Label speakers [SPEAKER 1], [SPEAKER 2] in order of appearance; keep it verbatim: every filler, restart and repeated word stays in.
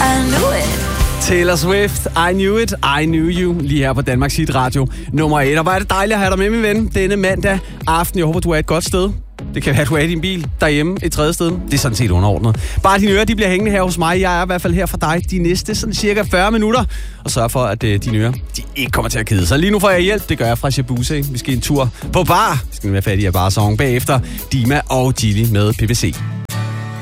[SPEAKER 1] I knew it.
[SPEAKER 2] Taylor Swift, I Knew It, I Knew You, lige her på Danmarks Hit Radio nummer et. Og hvor er det dejligt at have dig med, min ven, denne mandag aften. Jeg håber, du er et godt sted. Det kan være, at du er i din bil derhjemme et tredje sted. Det er sådan set underordnet. Bare dine ører, de bliver hængende her hos mig. Jeg er i hvert fald her for dig de næste sådan cirka fyrre minutter. Og sørg for, at uh, dine ører, de ikke kommer til at kede sig. Lige nu får jeg hjælp. Det gør jeg fra Shabuse. Vi skal en tur på bar. Vi skal være fat i at bar song bagefter. Dima og Gilly med P V C.